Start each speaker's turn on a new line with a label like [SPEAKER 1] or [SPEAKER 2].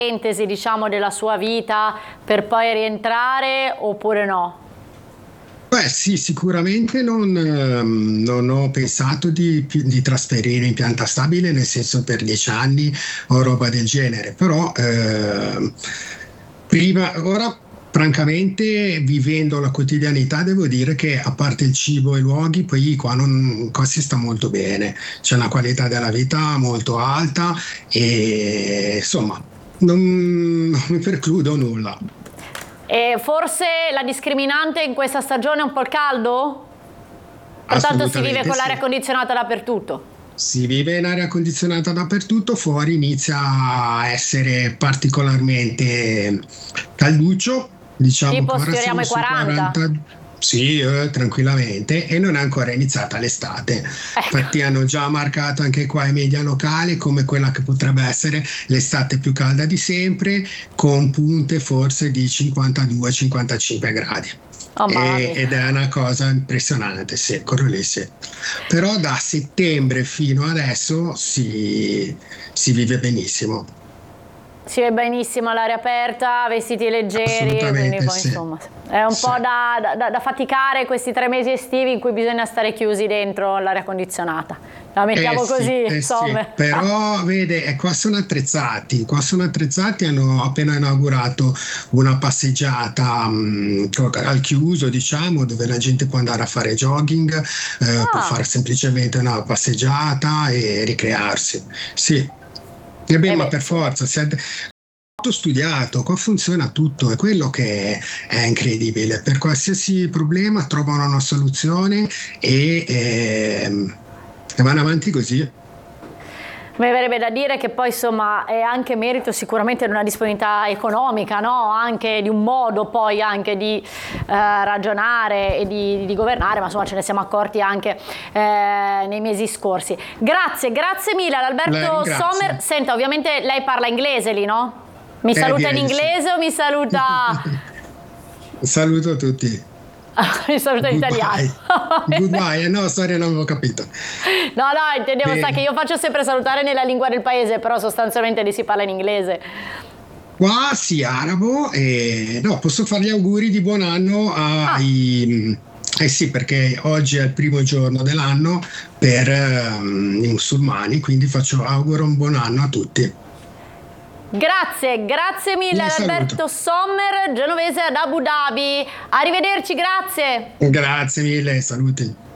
[SPEAKER 1] parentesi, diciamo, della sua vita per poi rientrare oppure no?
[SPEAKER 2] Beh, sì, sicuramente non ho pensato di trasferire in pianta stabile, nel senso per 10 anni o roba del genere, però ora, francamente, vivendo la quotidianità, devo dire che a parte il cibo e i luoghi, poi qua si sta molto bene, c'è una qualità della vita molto alta e insomma, non mi precludo nulla.
[SPEAKER 1] E forse la discriminante in questa stagione è un po' il caldo? Pertanto si vive
[SPEAKER 2] Assolutamente
[SPEAKER 1] con l'aria
[SPEAKER 2] sì.
[SPEAKER 1] condizionata dappertutto.
[SPEAKER 2] Si vive in aria condizionata dappertutto, fuori inizia a essere particolarmente calduccio, diciamo che
[SPEAKER 1] Tipo
[SPEAKER 2] ora
[SPEAKER 1] sfioriamo
[SPEAKER 2] siamo
[SPEAKER 1] i
[SPEAKER 2] sui
[SPEAKER 1] 40.
[SPEAKER 2] 40, sì, tranquillamente, e non è ancora iniziata l'estate.
[SPEAKER 1] Ecco.
[SPEAKER 2] Infatti hanno già marcato anche qua i media locali come quella che potrebbe essere l'estate più calda di sempre, con punte forse di 52-55 gradi.
[SPEAKER 1] Oh mamma mia.
[SPEAKER 2] Ed è una cosa impressionante, sì, quello lì sì. Però da settembre fino adesso si vive benissimo,
[SPEAKER 1] Si vede benissimo all'aria aperta, vestiti leggeri, quindi
[SPEAKER 2] assolutamente
[SPEAKER 1] poi
[SPEAKER 2] sì.
[SPEAKER 1] insomma è un
[SPEAKER 2] Sì.
[SPEAKER 1] po' da faticare questi 3 mesi estivi in cui bisogna stare chiusi dentro l'aria condizionata. La mettiamo così,
[SPEAKER 2] Eh sì,
[SPEAKER 1] insomma.
[SPEAKER 2] però vede, qua sono attrezzati, hanno appena inaugurato una passeggiata al chiuso, diciamo, dove la gente può andare a fare jogging, può
[SPEAKER 1] Ah,
[SPEAKER 2] fare semplicemente una passeggiata e ricrearsi. Sì, e beh,
[SPEAKER 1] e
[SPEAKER 2] ma
[SPEAKER 1] beh,
[SPEAKER 2] per forza, tutto studiato, qua funziona tutto, è quello che è incredibile. Per qualsiasi problema trovano una soluzione e vanno avanti così.
[SPEAKER 1] mi verrebbe da dire che poi insomma è anche merito sicuramente di una disponibilità economica, no? Anche di un modo poi anche di ragionare e di governare, ma insomma ce ne siamo accorti anche nei mesi scorsi. Grazie mille ad
[SPEAKER 2] La
[SPEAKER 1] Alberto Sommer.
[SPEAKER 2] ringrazio.
[SPEAKER 1] Senta, ovviamente lei parla inglese lì, no? Mi saluta in
[SPEAKER 2] Direi di sì.
[SPEAKER 1] inglese o mi saluta,
[SPEAKER 2] Saluto a tutti.
[SPEAKER 1] mi saluta in italiano?
[SPEAKER 2] Goodbye. Goodbye. No, sorry, non avevo capito.
[SPEAKER 1] No, intendevo, sa che
[SPEAKER 2] Bene.
[SPEAKER 1] io faccio sempre salutare nella lingua del paese, però sostanzialmente lì si parla in inglese.
[SPEAKER 2] Qua sì, arabo e no, posso fare gli auguri di buon anno
[SPEAKER 1] Ah,
[SPEAKER 2] eh sì, perché oggi è il primo giorno dell'anno per i musulmani, quindi faccio auguro un buon anno a tutti.
[SPEAKER 1] grazie mille
[SPEAKER 2] Vi
[SPEAKER 1] ad
[SPEAKER 2] saluto.
[SPEAKER 1] Alberto Sommer, genovese ad Abu Dhabi. Arrivederci, grazie.
[SPEAKER 2] Grazie mille, saluti.